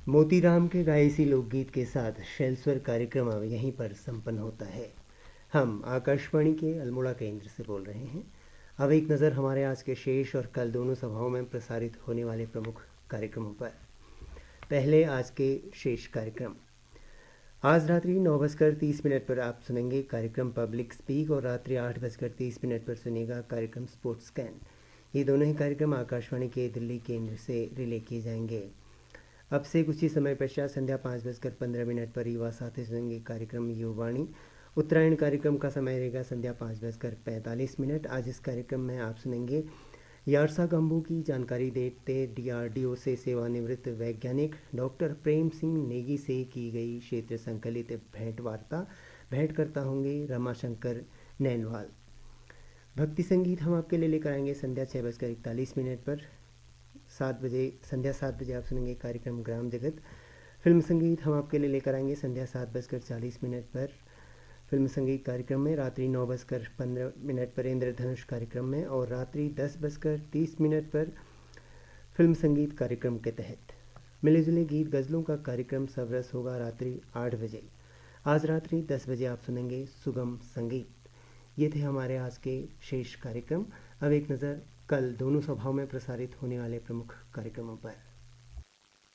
मोतीराम के गाए इसी लोकगीत के साथ शैलस्वर कार्यक्रम अब यहीं पर संपन्न होता है। हम आकाशवाणी के अल्मोड़ा केंद्र से बोल रहे हैं। अब एक नज़र हमारे आज के शेष और कल दोनों सभाओं में प्रसारित होने वाले प्रमुख कार्यक्रमों पर। पहले आज के शेष कार्यक्रम। आज रात्रि 9:30 पर आप सुनेंगे कार्यक्रम पब्लिक स्पीक और रात्रि 8:30 पर सुनेगा कार्यक्रम स्पोर्ट्स स्कैन। ये दोनों ही कार्यक्रम आकाशवाणी के दिल्ली केंद्र से रिले किए जाएंगे। अब से कुछ ही समय पश्चात संध्या 5:15 पर युवा साथी सुनेंगे कार्यक्रम युवावाणी। उत्तरायण कार्यक्रम का समय रहेगा संध्या 5:45। आज इस कार्यक्रम में आप सुनेंगे यार्सा गंबू की जानकारी देते DRDO से सेवानिवृत्त वैज्ञानिक डॉक्टर प्रेम सिंह नेगी से की गई क्षेत्र संकलित भेंट वार्ता। भेंट करता होंगे रमाशंकर नैनवाल। भक्ति संगीत हम आपके लिए लेकर आएंगे संध्या 6:41 पर। संध्या 7 बजे आप सुनेंगे कार्यक्रम ग्राम जगत। फिल्म संगीत हम आपके लिए लेकर आएंगे संध्या 7:40 पर। फिल्म संगीत कार्यक्रम में रात्रि 9:15 पर इंद्रधनुष कार्यक्रम में और रात्रि 10:30 पर फिल्म संगीत कार्यक्रम के तहत मिले जुले गीत गज़लों का कार्यक्रम सवरस होगा रात्रि 8 बजे। आज रात्रि 10 बजे आप सुनेंगे सुगम संगीत। ये थे हमारे आज के शेष कार्यक्रम। अब एक नज़र कल दोनों सभाओं में प्रसारित होने वाले प्रमुख कार्यक्रमों पर।